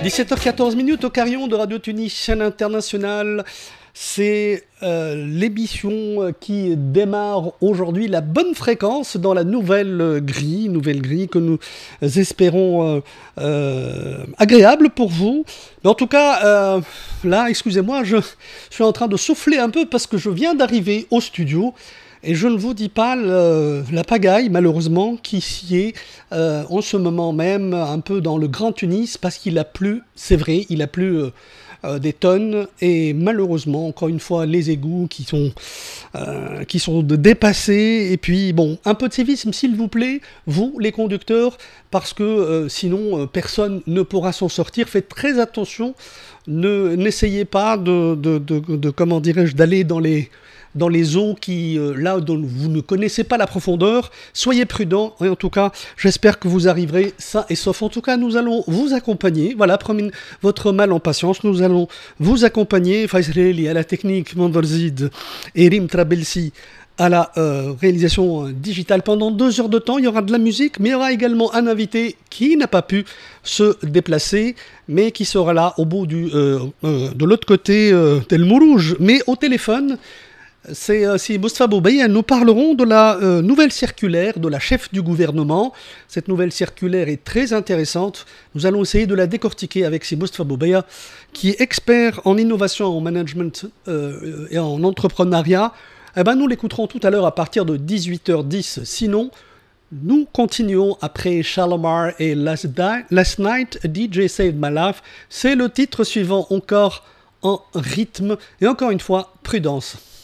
17h14 au carillon de Radio Tunis, chaîne internationale. C'est l'émission qui démarre aujourd'hui, la bonne fréquence dans la nouvelle grille que nous espérons agréable pour vous. Mais en tout cas, là, excusez-moi, je suis en train de souffler un peu parce que je viens d'arriver au studio. Et je ne vous dis pas la pagaille, malheureusement, qui s'y est en ce moment même un peu dans le Grand Tunis, parce qu'il a plu, c'est vrai, il a plu des tonnes, et malheureusement, encore une fois, les égouts qui sont dépassés, et puis, bon, un peu de civisme, s'il vous plaît, vous, les conducteurs, parce que sinon, personne ne pourra s'en sortir. Faites très attention, n'essayez pas comment dirais-je, d'aller dans les eaux là dont vous ne connaissez pas la profondeur. Soyez prudents, et en tout cas, j'espère que vous arriverez sains et saufs. En tout cas, nous allons vous accompagner. Voilà, prenez votre mal en patience. Nous allons vous accompagner. Faisreli à la technique, Mandorzid et Rim Trabelsi à la réalisation digitale pendant 2 heures de temps. Il y aura de la musique, mais il y aura également un invité qui n'a pas pu se déplacer, mais qui sera là au bout de l'autre côté d'El Mourouj, mais au téléphone. C'est Moustapha Boubeya. Nous parlerons de la nouvelle circulaire de la chef du gouvernement. Cette nouvelle circulaire est très intéressante. Nous allons essayer de la décortiquer avec Moustapha Boubeya, qui est expert en innovation, en management et en entrepreneuriat. Eh ben, nous l'écouterons tout à l'heure à partir de 18h10. Sinon, nous continuons après Shalimar et Last Night, a DJ Saved My Life. C'est le titre suivant, encore en rythme. Et encore une fois, prudence.